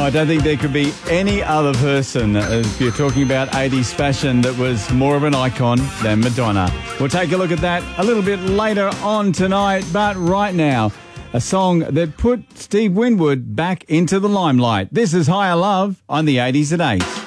I don't think there could be any other person, if you're talking about 80s fashion, that was more of an icon than Madonna. We'll take a look at that a little bit later on tonight, but right now, a song that put Steve Winwood back into the limelight. This is Higher Love on the 80s at 8.